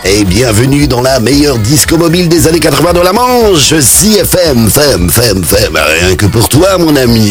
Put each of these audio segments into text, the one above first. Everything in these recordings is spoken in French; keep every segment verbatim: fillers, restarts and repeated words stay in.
et bienvenue dans la meilleure disco mobile des années quatre-vingts dans la Manche, C F M, femme, femme, femme, rien que pour toi mon ami.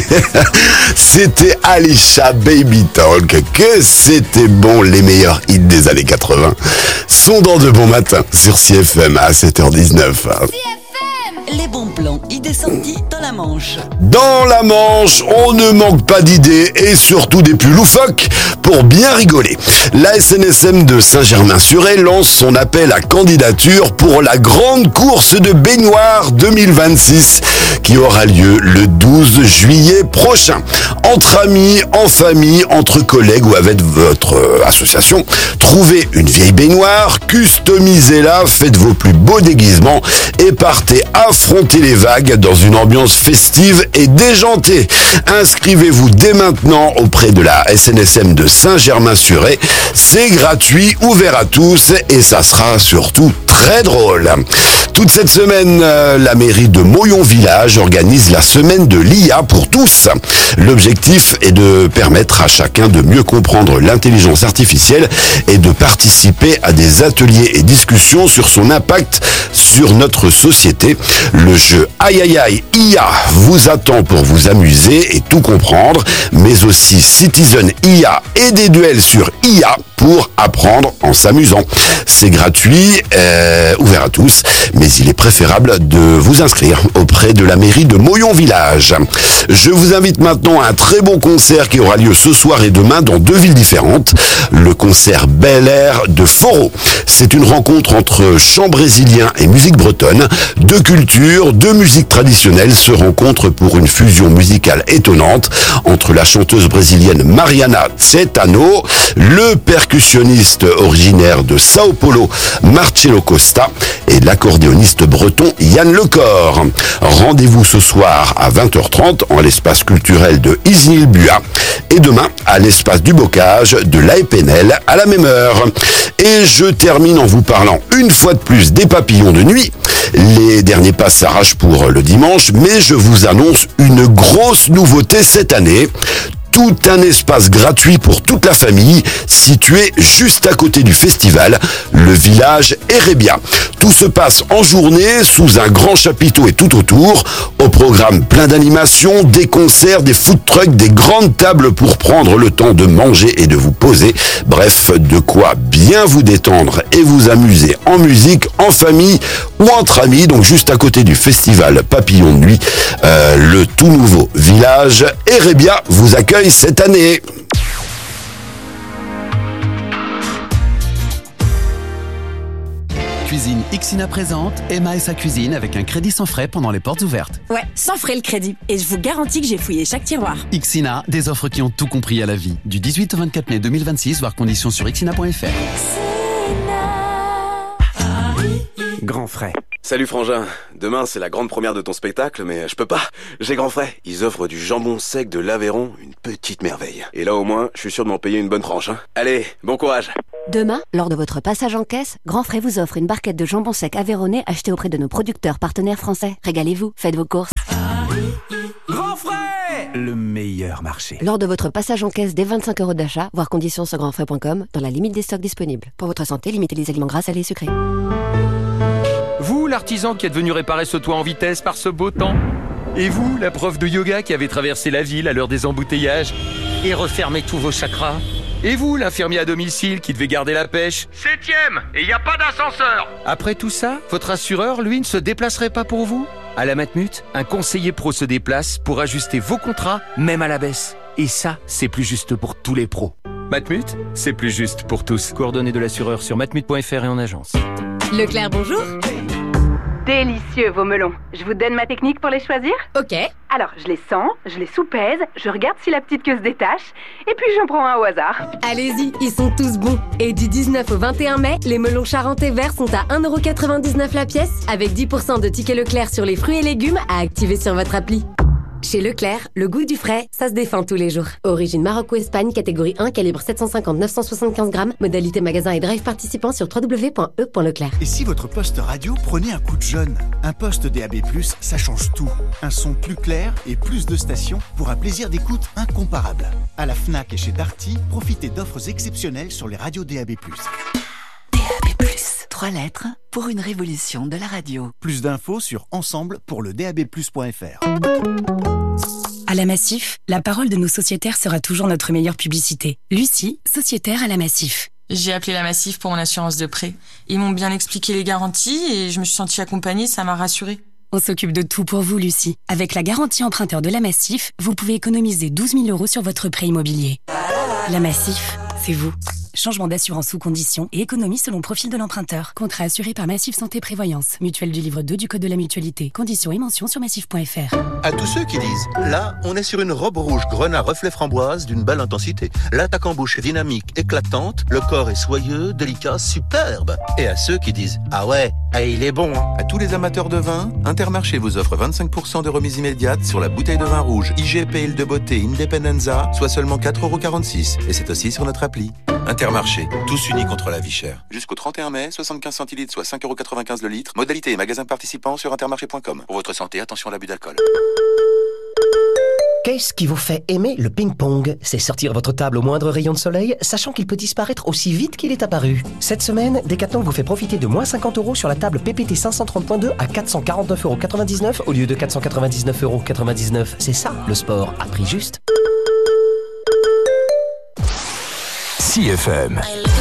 C'était Alisha Baby Talk, que c'était bon, les meilleurs hits des années quatre-vingts sont dans de bons matins sur C F M à sept heures dix-neuf. C F M, les bons plans, idées sorties dans la Manche. Dans la Manche, on ne manque pas d'idées et surtout des plus loufoques pour bien rigoler. La S N S M de Saint-Germain-sur-Aie lance son appel à candidature pour la grande course de baignoire deux mille vingt-six qui aura lieu le douze juillet prochain. Entre amis, en famille, entre collègues ou avec votre euh, association, trouvez une vieille baignoire, customisez-la, faites vos plus beaux déguisements et partez affronter les vagues dans une ambiance festive et déjantée. Inscrivez-vous dès maintenant auprès de la S N S M de Saint-Germain-sur-Aie. C'est gratuit, ouvert à tous et ça sera surtout très drôle. Toute cette semaine, euh, la mairie de Moyon Village organise la semaine de l'I A pour tous. L'objectif est de permettre à chacun de mieux comprendre l'intelligence artificielle et de participer à des ateliers et discussions sur son impact sur notre société. Le jeu Aïe Aïe Aïe I A vous attend pour vous amuser et tout comprendre, mais aussi Citizen I A et des duels sur I A pour apprendre en s'amusant. C'est gratuit, euh, ouvert à tous, mais il est préférable de vous inscrire auprès de la mairie de Moyon Village. Je vous invite maintenant à un très bon concert qui aura lieu ce soir et demain dans deux villes différentes. Le concert Bel Air de Foro. C'est une rencontre entre chant brésilien et musique bretonne. Deux cultures, deux musiques traditionnelles se rencontrent pour une fusion musicale étonnante entre la chanteuse brésilienne Mariana Tsetano, le percussionniste originaire de Sao Paulo Marcelo Costa et l'accordéoniste breton Yann Lecor. Rendez-vous ce soir à vingt heures trente en l'espace culturel de Isigny-le-Buat et demain à l'espace du Bocage de l'A E P N L à la même heure. Et je termine en vous parlant une fois de plus des papillons de nuit. Les derniers passes s'arrachent pour le dimanche, mais je vous annonce une grosse nouveauté cette année. Tout un espace gratuit pour toute la famille, situé juste à côté du festival, le village Erebia. Tout se passe en journée, sous un grand chapiteau et tout autour. Au programme plein d'animations, des concerts, des food trucks, des grandes tables pour prendre le temps de manger et de vous poser. Bref, de quoi bien vous détendre et vous amuser en musique, en famille ou entre amis. Donc juste à côté du festival Papillon de Nuit, euh, le tout nouveau village Erebia vous accueille cette année. Cuisine Ixina présente Emma et sa cuisine avec un crédit sans frais pendant les portes ouvertes. Ouais, sans frais le crédit. Et je vous garantis que j'ai fouillé chaque tiroir. Ixina, des offres qui ont tout compris à la vie. Du dix-huit au vingt-quatre mai deux mille vingt-six, voir conditions sur ixina point f r. Grand frais. Salut Frangin, demain c'est la grande première de ton spectacle, mais je peux pas, j'ai Grand Frais. Ils offrent du jambon sec de l'Aveyron, une petite merveille. Et là au moins, je suis sûr de m'en payer une bonne tranche. Hein. Allez, bon courage. Demain, lors de votre passage en caisse, Grand Frais vous offre une barquette de jambon sec aveyronnais achetée auprès de nos producteurs partenaires français. Régalez-vous, faites vos courses. Grand frais, le meilleur marché. Lors de votre passage en caisse dès vingt-cinq euros d'achat, voir conditions sur grand frais point com, dans la limite des stocks disponibles. Pour votre santé, limitez les aliments gras, salés et sucrés. Vous, l'artisan qui êtes venu réparer ce toit en vitesse par ce beau temps. Et vous, la prof de yoga qui avait traversé la ville à l'heure des embouteillages et refermé tous vos chakras. Et vous, l'infirmier à domicile qui devait garder la pêche. Septième, et il n'y a pas d'ascenseur. Après tout ça, votre assureur, lui, ne se déplacerait pas pour vous? À la Matmut, un conseiller pro se déplace pour ajuster vos contrats, même à la baisse. Et ça, c'est plus juste pour tous les pros. Matmut, c'est plus juste pour tous. Coordonnées de l'assureur sur matmut point f r et en agence. Leclerc, bonjour. Délicieux vos melons. Je vous donne ma technique pour les choisir? Ok. Alors, je les sens, je les soupèse, je regarde si la petite queue se détache, et puis j'en prends un au hasard. Allez-y, ils sont tous bons. Et du dix-neuf au vingt et un mai, les melons charentais verts sont à un euro quatre-vingt-dix-neuf la pièce, avec dix pour cent de tickets Leclerc sur les fruits et légumes à activer sur votre appli. Chez Leclerc, le goût du frais, ça se défend tous les jours. Origine Maroc ou Espagne, catégorie un, calibre sept cent cinquante à neuf cent soixante-quinze grammes. Modalité magasin et drive participant sur w w w point e point leclerc. Et si votre poste radio prenait un coup de jeune? Un poste D A B plus, ça change tout. Un son plus clair et plus de stations pour un plaisir d'écoute incomparable. À la Fnac et chez Darty, profitez d'offres exceptionnelles sur les radios D A B plus. D A B plus. Trois lettres pour une révolution de la radio. Plus d'infos sur ensemble pour le D A B plus point F R. À la Massif, la parole de nos sociétaires sera toujours notre meilleure publicité. Lucie, sociétaire à la Massif. J'ai appelé la Massif pour mon assurance de prêt. Ils m'ont bien expliqué les garanties et je me suis sentie accompagnée, ça m'a rassurée. On s'occupe de tout pour vous, Lucie. Avec la garantie emprunteur de la Massif, vous pouvez économiser douze mille euros sur votre prêt immobilier. La Massif, c'est vous. Changement d'assurance sous conditions et économie selon profil de l'emprunteur. Contrat assuré par Massif Santé Prévoyance. Mutuelle du livre deux du Code de la Mutualité. Conditions et mentions sur massif point F R. À tous ceux qui disent, là, on est sur une robe rouge grenat reflet framboise d'une belle intensité. L'attaque en bouche est dynamique, éclatante, le corps est soyeux, délicat, superbe. Et à ceux qui disent, ah ouais, ah, il est bon. Hein. À tous les amateurs de vin, Intermarché vous offre vingt-cinq pour cent de remise immédiate sur la bouteille de vin rouge I G P Île de Beauté Independenza, soit seulement quatre euros quarante-six. Et c'est aussi sur notre appli. Intermarché, tous unis contre la vie chère. Jusqu'au trente et un mai, soixante-quinze centilitres, soit cinq euros quatre-vingt-quinze le litre. Modalité et magasins participants sur intermarché point com. Pour votre santé, attention à l'abus d'alcool. Qu'est-ce qui vous fait aimer le ping-pong? C'est sortir votre table au moindre rayon de soleil, sachant qu'il peut disparaître aussi vite qu'il est apparu. Cette semaine, Decathlon vous fait profiter de moins cinquante euros sur la table P P T cinq cent trente point deux à quatre cent quarante-neuf euros quatre-vingt-dix-neuf au lieu de quatre cent quatre-vingt-dix-neuf euros quatre-vingt-dix-neuf. C'est ça, le sport, à prix juste. C F M.